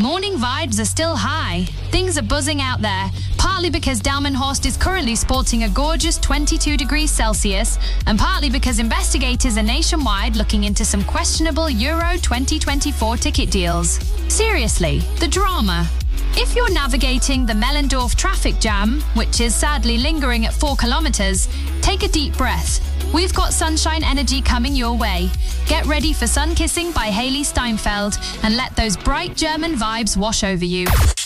morning vibes are still high. Things are buzzing out there, partly because Delmenhorst is currently sporting a gorgeous 22 degrees Celsius, and partly because investigators are nationwide looking into some questionable Euro 2024 ticket deals. Seriously, the drama. If you're navigating the Mellendorf traffic jam, which is sadly lingering at 4 kilometers, take a deep breath. We've got sunshine energy coming your way. Get ready for Sun Kissing by Haley Steinfeld and let those bright German vibes wash over you.